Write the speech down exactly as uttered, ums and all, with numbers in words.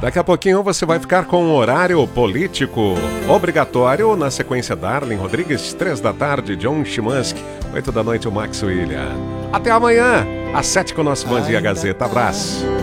Daqui a pouquinho você vai ficar com um horário político obrigatório. Na sequência, Darlene Rodrigues, três da tarde, John Chimansky, oito da noite, o Max William. Até amanhã, às sete com o nosso Bom Dia Gazeta. Abraço.